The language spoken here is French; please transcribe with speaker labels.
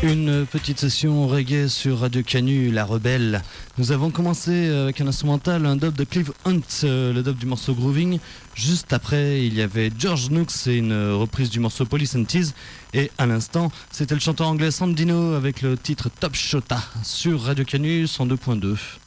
Speaker 1: Une petite session reggae sur Radio Canu, La Rebelle. Nous avons commencé avec un instrumental, un dub de Clive Hunt, le dub du morceau Grooving. Juste après, il y avait George Nooks et une reprise du morceau Police and Tease. Et à l'instant, c'était le chanteur anglais Sandino avec le titre Top Shota sur Radio Canu 102.2.